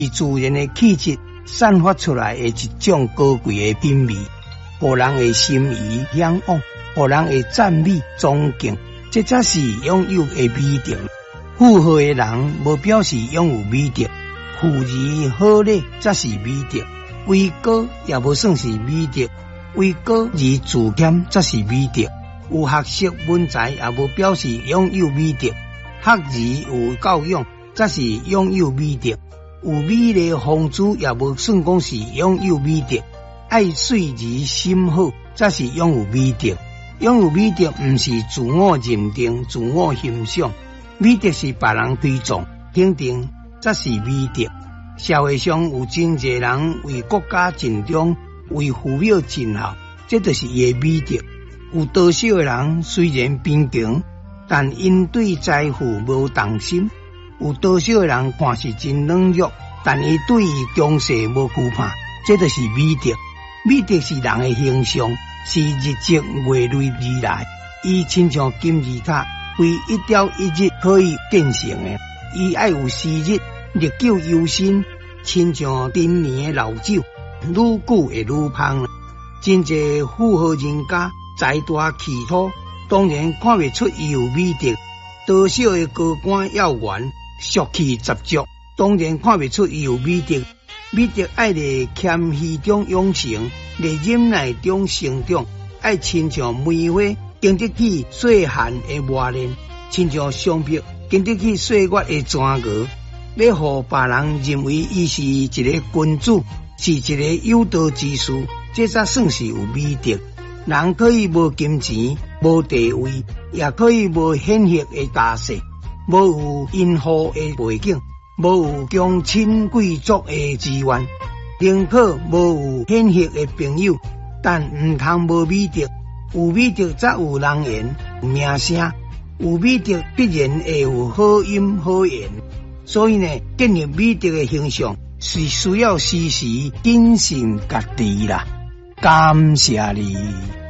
以自然的气质散发出来的一种高贵的品味，互人的心仪向往，互人的赞美尊敬，这才是拥有的美德。富豪的人无表示拥有美德，富而好礼才是美德。位高也无算是美德，位高而自谦才是美德。有学识文才也无表示拥有美德，学而有教养才是拥有美德。有美丽风姿也无算讲是拥有美德，爱水而心好才是拥有美德。拥有美德毋是自我认定、自我欣赏，美德是别人推崇、肯定才是美德。社会上有真侪人为国家尽忠，为父母尽孝，这就是伊的美德。有多少的人虽然贫穷，但因对财富无动心；有多少的人看是真软弱，但伊对于强势无惧怕，这就是美德。美德是人的形象，是日积月累而来，伊亲像金字塔，非一朝一日可以建成的。伊爱有时日，历久犹新，亲像陈年的老酒，愈久会愈芳。真侪富豪人家财大气粗，当然看袂出伊有美德；多少的高官要员俗气十足，当然看袂出伊有美德。美德爱在谦虚中养成，在忍耐中成长，爱亲像梅花经得起细汉的磨练，亲像橡皮经得起岁月的钻熬。要互别人认为伊是一个君主，是一个有道之士，这才算是有美德。人可以无金钱、无地位，也可以无显赫的家世，无有殷厚的背景，无有强亲贵族的资源，宁可无有显赫的朋友，但唔通无美德。有美德才有人缘、名声，有美德必然会有好音好言。所以呢，建立美德的形象是需要时时谨慎家己啦。感谢你。